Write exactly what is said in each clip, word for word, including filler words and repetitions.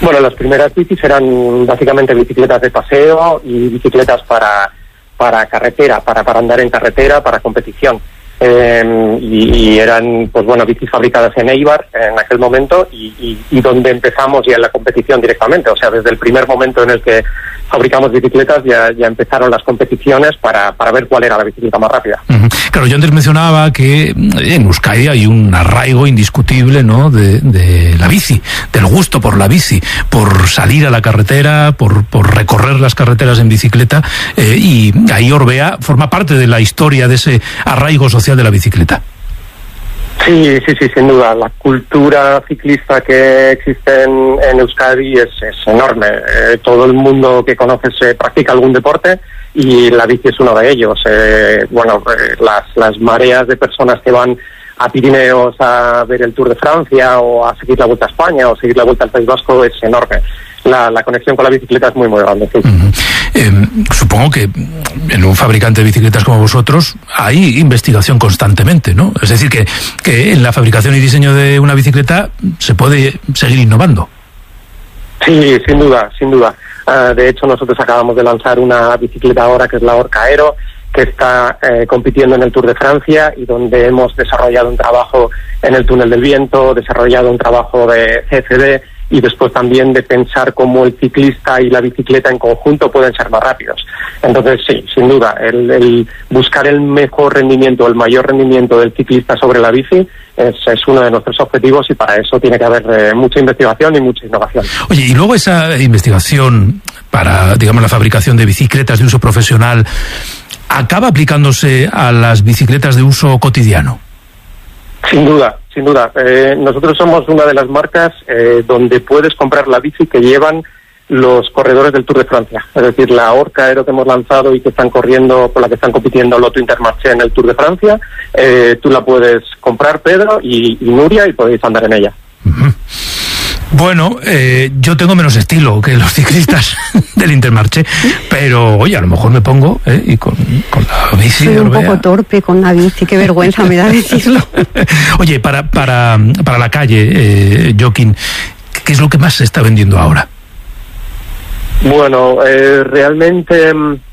Bueno, las primeras bicis eran básicamente bicicletas de paseo y bicicletas para, para carretera, para, para andar en carretera, para competición. Eh, y, y eran, pues bueno, bicis fabricadas en Eibar en aquel momento y, y, y donde empezamos ya en la competición directamente. O sea, desde el primer momento en el que fabricamos bicicletas ya, ya empezaron las competiciones para, para ver cuál era la bicicleta más rápida. Uh-huh. Claro, yo antes mencionaba que en Euskadi hay un arraigo indiscutible, ¿no?, de, de la bici, del gusto por la bici, por salir a la carretera, por, por recorrer las carreteras en bicicleta, eh, y ahí Orbea forma parte de la historia de ese arraigo social de la bicicleta. Sí, sí, sí, sin duda. La cultura ciclista que existe en, en Euskadi es, es enorme. Eh, todo el mundo que conoce se practica algún deporte y la bici es uno de ellos. Eh, bueno, eh, las, las mareas de personas que van a Pirineos a ver el Tour de Francia o a seguir la Vuelta a España o seguir la Vuelta al País Vasco es enorme. La, la conexión con la bicicleta es muy, muy grande. Sí. Uh-huh. Eh, supongo que en un fabricante de bicicletas como vosotros hay investigación constantemente, ¿no? Es decir, que, que en la fabricación y diseño de una bicicleta se puede seguir innovando. Sí, sin duda, sin duda. Uh, de hecho, nosotros acabamos de lanzar una bicicleta ahora que es la Orca Aero, que está eh, compitiendo en el Tour de Francia y donde hemos desarrollado un trabajo en el túnel del viento, desarrollado un trabajo de C F D y después también de pensar cómo el ciclista y la bicicleta en conjunto pueden ser más rápidos. Entonces, sí, sin duda, el, el buscar el mejor rendimiento, el mayor rendimiento del ciclista sobre la bici es, es uno de nuestros objetivos y para eso tiene que haber eh, mucha investigación y mucha innovación. Oye, y luego esa investigación para, digamos, la fabricación de bicicletas de uso profesional, ¿acaba aplicándose a las bicicletas de uso cotidiano? Sin duda, sin duda. Eh, nosotros somos una de las marcas eh, donde puedes comprar la bici que llevan los corredores del Tour de Francia. Es decir, la Orca Aero que hemos lanzado y que están corriendo, con la que están compitiendo Lotto Intermarché en el Tour de Francia, eh, tú la puedes comprar, Pedro y, y Nuria, y podéis andar en ella. Uh-huh. Bueno, eh, yo tengo menos estilo que los ciclistas del Intermarché, pero oye, a lo mejor me pongo eh, y con, con la bici. Soy un poco torpe con la bici, qué vergüenza me da decirlo. Oye, para, para, para la calle, eh, Joaquín, ¿qué es lo que más se está vendiendo ahora? Bueno, eh, realmente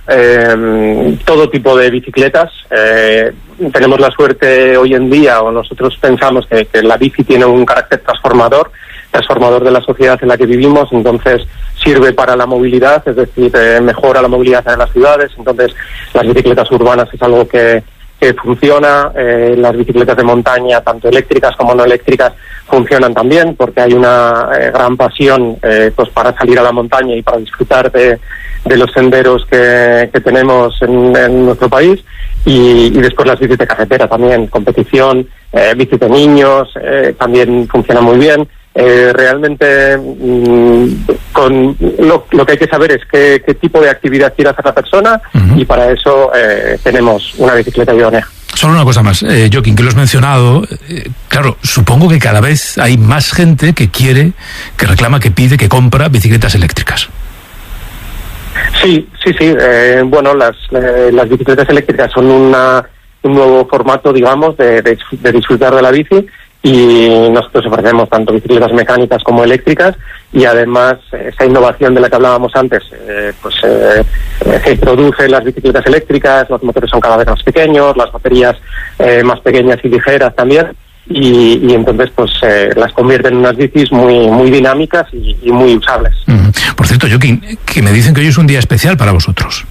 eh, todo tipo de bicicletas. Eh, tenemos la suerte hoy en día, o nosotros pensamos que, que la bici tiene un carácter transformador, transformador de la sociedad en la que vivimos, entonces sirve para la movilidad, es decir, eh, mejora la movilidad en las ciudades, entonces las bicicletas urbanas es algo que, que funciona, eh, las bicicletas de montaña, tanto eléctricas como no eléctricas, funcionan también, porque hay una eh, gran pasión eh, pues para salir a la montaña y para disfrutar de, de los senderos que, que tenemos en, en nuestro país, y, y después las bicis de carretera también, competición, eh, bicis de niños, eh, también funcionan muy bien. Eh, realmente mmm, con lo, lo que hay que saber es qué, qué tipo de actividad quiere hacer la persona, uh-huh. y para eso eh, tenemos una bicicleta idónea. Solo una cosa más, eh, Joaquín, que lo has mencionado, eh, claro, supongo que cada vez hay más gente que quiere, que reclama, que pide, que compra bicicletas eléctricas. Sí, sí, sí, eh, bueno, las, eh, las bicicletas eléctricas son una, un nuevo formato, digamos, de, de, de disfrutar de la bici. Y nosotros ofrecemos tanto bicicletas mecánicas como eléctricas, y además esa innovación de la que hablábamos antes, eh, pues eh, se introduce en las bicicletas eléctricas, los motores son cada vez más pequeños, las baterías eh, más pequeñas y ligeras también, y, y entonces pues eh, las convierten en unas bicis muy muy dinámicas y, y muy usables. Mm. Por cierto, Joaquín, que me dicen que hoy es un día especial para vosotros.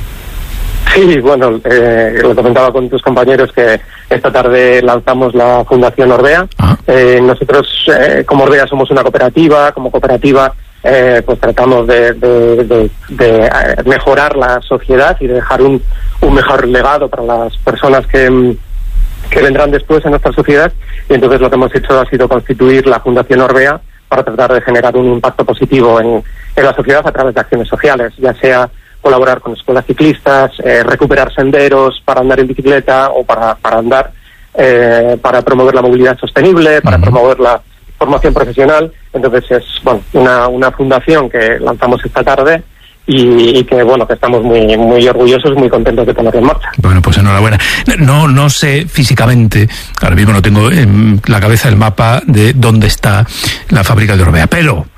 Sí, bueno, eh, lo comentaba con tus compañeros que esta tarde lanzamos la Fundación Orbea. Ah. Eh, nosotros, eh, como Orbea, somos una cooperativa. Como cooperativa, eh, pues tratamos de, de, de, de mejorar la sociedad y de dejar un, un mejor legado para las personas que, que vendrán después en nuestra sociedad. Y entonces lo que hemos hecho ha sido constituir la Fundación Orbea para tratar de generar un impacto positivo en, en la sociedad a través de acciones sociales, ya sea colaborar con escuelas ciclistas, eh, recuperar senderos para andar en bicicleta o para, para andar, eh, para promover la movilidad sostenible, para uh-huh. promover la formación profesional. Entonces es bueno una, una fundación que lanzamos esta tarde y, y que bueno que estamos muy muy orgullosos, muy contentos de ponerla en marcha. Bueno, pues enhorabuena. No, no sé físicamente, ahora mismo no tengo en la cabeza el mapa de dónde está la fábrica de Orbea, pero